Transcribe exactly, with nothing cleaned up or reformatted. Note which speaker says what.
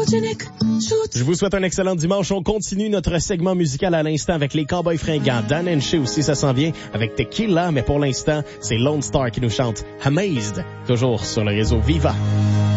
Speaker 1: Je vous souhaite un excellent dimanche. On continue notre segment musical à l'instant avec les Cowboys fringants. Dan and Shay aussi, ça s'en vient avec Tequila, mais pour l'instant, c'est Lone Star qui nous chante Amazed, toujours sur le réseau Viva.